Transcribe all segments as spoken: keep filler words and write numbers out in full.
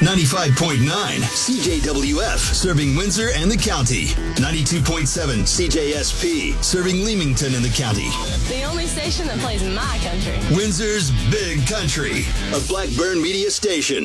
ninety-five point nine C J W F, serving Windsor and the county. ninety-two point seven C J S P, serving Leamington and the county. The only station that plays my country. Windsor's Big Country, a Blackburn media station.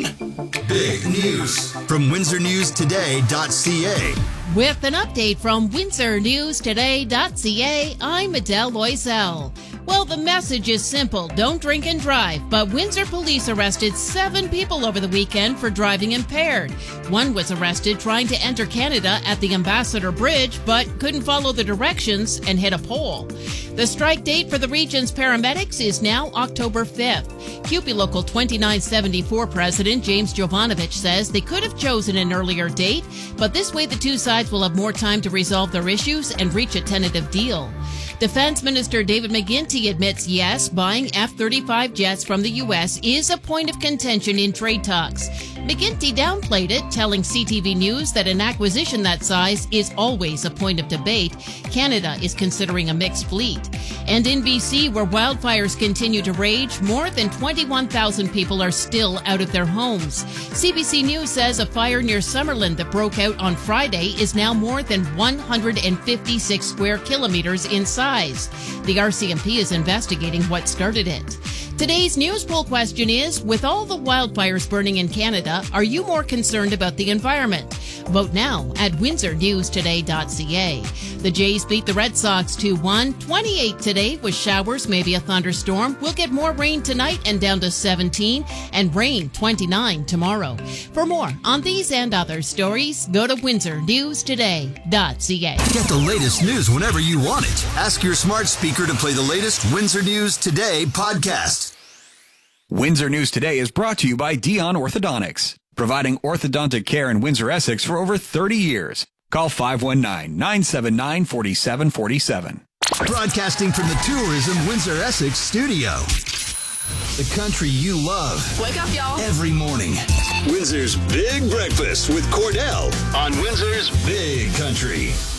Big news from windsor news today dot c a. With an update from windsor news today dot c a, I'm Adele Loisel. Well, the message is simple. Don't drink and drive. But Windsor police arrested seven people over the weekend for driving impaired. One was arrested trying to enter Canada at the Ambassador Bridge, but couldn't follow the directions and hit a pole. The strike date for the region's paramedics is now October fifth. C U P E Local twenty-nine seventy-four President James Jovanovich says they could have chosen an earlier date, but this way the two sides will have more time to resolve their issues and reach a tentative deal. Defense Minister David McGuinty admits, yes, buying F thirty-five jets from the U S is a point of contention in trade talks. McGuinty downplayed it, telling C T V News that an acquisition that size is always a point of debate. Canada is considering a mixed fleet. And in B C, where wildfires continue to rage, more than twenty-one thousand people are still out of their homes. C B C News says a fire near Summerlin that broke out on Friday is now more than one hundred fifty-six square kilometers in size. The R C M P is investigating what started it. Today's news poll question is, with all the wildfires burning in Canada, are you more concerned about the environment? Vote now at windsor news today dot c a. The Jays beat the Red Sox two one. twenty-eight today with showers, maybe a thunderstorm. We'll get more rain tonight and down to seventeen, and rain twenty-nine tomorrow. For more on these and other stories, go to windsor news today dot c a. Get the latest news whenever you want it. Ask your smart speaker to play the latest Windsor News Today podcast. Windsor News Today is brought to you by Dion Orthodontics, providing orthodontic care in Windsor, Essex for over thirty years. Call five one nine, nine seven nine, four seven four seven. Broadcasting from the Tourism Windsor Essex studio. The country you love. Wake up, y'all. Every morning. Windsor's Big Breakfast with Cordell on Windsor's Big Country.